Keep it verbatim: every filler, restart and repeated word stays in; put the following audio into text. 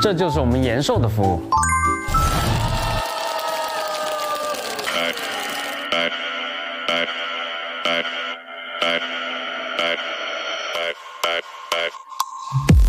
这就是我们延寿的服务。 哎哎哎哎哎哎